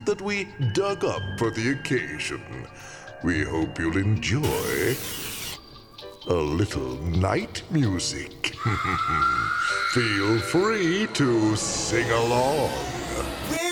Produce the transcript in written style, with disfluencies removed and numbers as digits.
that we dug up for the occasion. We hope you'll enjoy a little night music. Feel free to sing along.